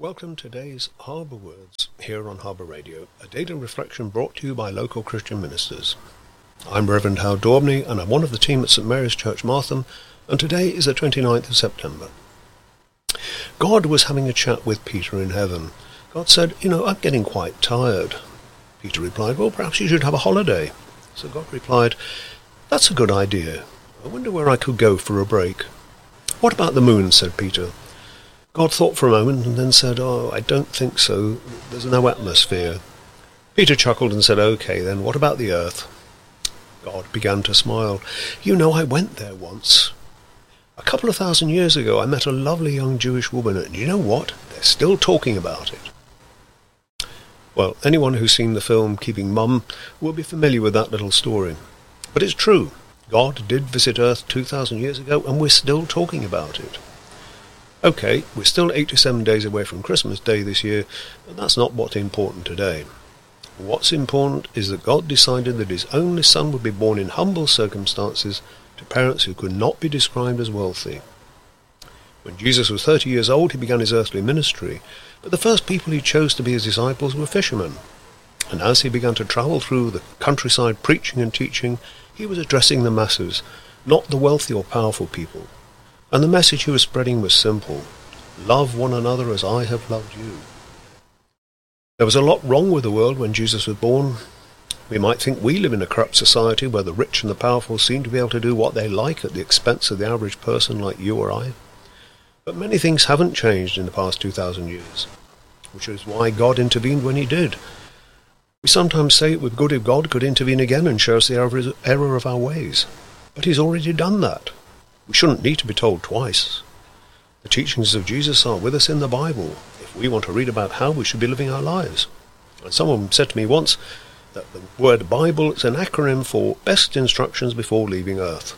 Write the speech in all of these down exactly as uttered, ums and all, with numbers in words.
Welcome to today's Harbour Words here on Harbour Radio, a daily reflection brought to you by local Christian ministers. I'm Reverend Howard Daubney and I'm one of the team at St Mary's Church Martham, and today is the twenty-ninth of September. God was having a chat with Peter in heaven. God said, you know, I'm getting quite tired. Peter replied, well, perhaps you should have a holiday. So God replied, that's a good idea. I wonder where I could go for a break. What about the moon, said Peter. God thought for a moment and then said, oh, I don't think so. There's no atmosphere. Peter chuckled and said, okay, then what about the earth? God began to smile. You know, I went there once. A couple of thousand years ago, I met a lovely young Jewish woman, and you know what? They're still talking about it. Well, anyone who's seen the film Keeping Mum will be familiar with that little story. But it's true. God did visit Earth two thousand years ago, and we're still talking about it. Okay, we're still eighty-seven days away from Christmas Day this year, but that's not what's important today. What's important is that God decided that his only son would be born in humble circumstances to parents who could not be described as wealthy. When Jesus was thirty years old, he began his earthly ministry, but the first people he chose to be his disciples were fishermen. And as he began to travel through the countryside preaching and teaching, he was addressing the masses, not the wealthy or powerful people. And the message he was spreading was simple. Love one another as I have loved you. There was a lot wrong with the world when Jesus was born. We might think we live in a corrupt society where the rich and the powerful seem to be able to do what they like at the expense of the average person like you or I. But many things haven't changed in the past two thousand years, which is why God intervened when he did. We sometimes say it would be good if God could intervene again and show us the error of our ways. But he's already done that. We shouldn't need to be told twice. The teachings of Jesus are with us in the Bible if we want to read about how we should be living our lives. And someone said to me once that the word Bible is an acronym for Best Instructions Before Leaving Earth.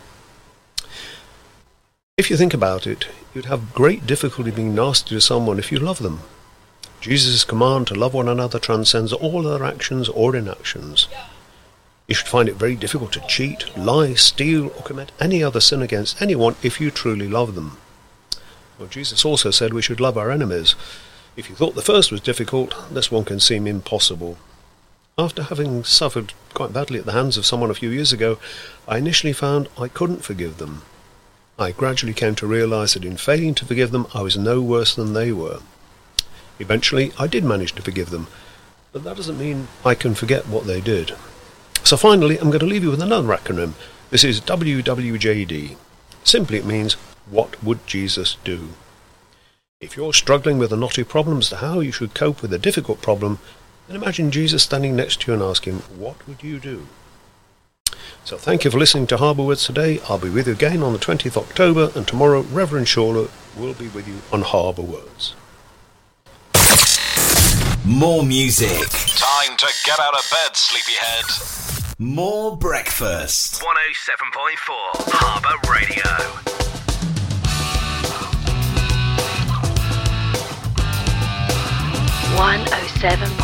If you think about it, you'd have great difficulty being nasty to someone if you love them. Jesus' command to love one another transcends all other actions or inactions. You should find it very difficult to cheat, lie, steal, or commit any other sin against anyone if you truly love them. Well, Jesus also said we should love our enemies. If you thought the first was difficult, this one can seem impossible. After having suffered quite badly at the hands of someone a few years ago, I initially found I couldn't forgive them. I gradually came to realize that in failing to forgive them, I was no worse than they were. Eventually, I did manage to forgive them, but that doesn't mean I can forget what they did. So finally, I'm going to leave you with another acronym. This is W W J D. Simply it means, what would Jesus do? If you're struggling with a knotty problem as to how you should cope with a difficult problem, then imagine Jesus standing next to you and asking, what would you do? So thank you for listening to Harbour Words today. I'll be with you again on the twentieth of October, and tomorrow Reverend Shawler will be with you on Harbour Words. More music. Time to get out of bed, sleepyhead. More breakfast. one oh seven point four Harbour Radio. one oh seven point four